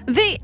The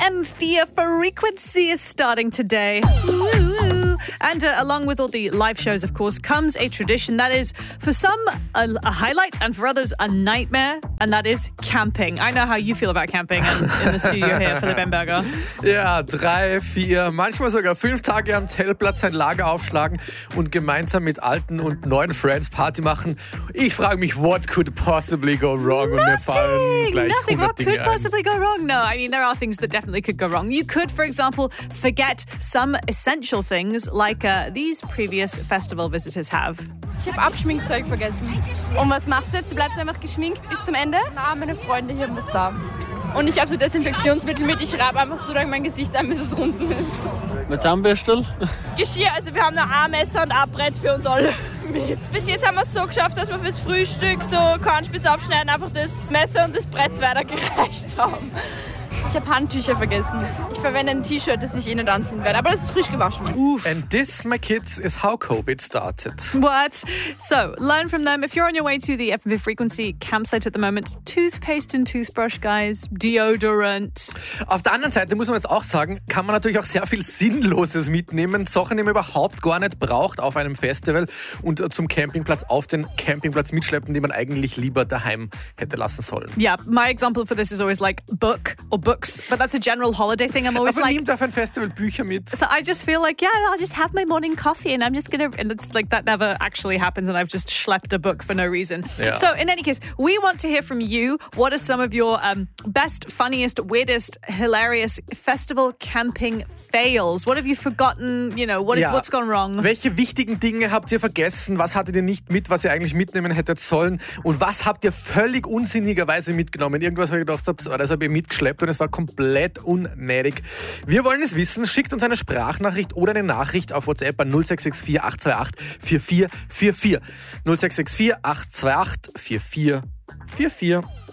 FM4 frequency is starting today. Woo! And along with all the live shows, of course, comes a tradition that is, for some, a highlight and for others, a nightmare, and that is camping. I know how you feel about camping in the studio here, Philipp Emberger. Ja, 3, 4, manchmal sogar 5 Tage am Zeltplatz ein Lager aufschlagen und gemeinsam mit alten und neuen Friends Party machen. Ich frage mich, what could possibly go wrong? Und mir fallen gleich Nothing. 100 What Dinge could ein. possibly go wrong? No, I mean, there are things that definitely could go wrong. You could, for example, forget some essential things like these previous festival visitors have. Ich habe Abschminkzeug vergessen. Und was machst du jetzt? Du bleibst einfach geschminkt bis zum Ende? Na, meine Freunde hier haben das da. Und ich habe so Desinfektionsmittel mit. Ich reibe einfach so lange mein Gesicht an, bis es unten ist. Mit Zahnbürstel? Geschirr, also wir haben noch ein Messer und ein Brett für uns alle mit. Bis jetzt haben wir es so geschafft, dass wir fürs Frühstück so Kornspitz aufschneiden, einfach das Messer und das Brett weitergereicht haben. Ich habe Handtücher vergessen. Ich verwende ein T-Shirt, das ich eh nicht anziehen werde, aber das ist frisch gewaschen. Oof. And this, my kids, is how COVID started. What? So, learn from them. If you're on your way to the FM4 frequency campsite at the moment, toothpaste and toothbrush, guys, deodorant. Auf der anderen Seite muss man jetzt auch sagen, kann man natürlich auch sehr viel Sinnloses mitnehmen. Sachen, die man überhaupt gar nicht braucht auf einem Festival und zum Campingplatz auf den Campingplatz mitschleppen, die man eigentlich lieber daheim hätte lassen sollen. Yeah, my example for this is always like book or books, but that's a general holiday thing. I'm always Aber like, nimmt auf ein Festival Bücher mit. so I just feel like, yeah, I'll just have my morning coffee and I'm just gonna, and it's like that never actually happens and I've just schlepped a book for no reason. Yeah. So in any case, we want to hear from you. What are some of your best, funniest, weirdest, hilarious festival camping fails? What have you forgotten? You know, what's gone wrong? Welche wichtigen Dinge habt ihr vergessen? Was hattet ihr nicht mit, was ihr eigentlich mitnehmen hättet sollen? Und was habt ihr völlig unsinnigerweise mitgenommen? Irgendwas, wo ihr gedacht habt, das habt ihr mitgeschleppt und es war komplett unnötig. Wir wollen es wissen. Schickt uns eine Sprachnachricht oder eine Nachricht auf WhatsApp an 0664 828 4444. 0664 828 4444.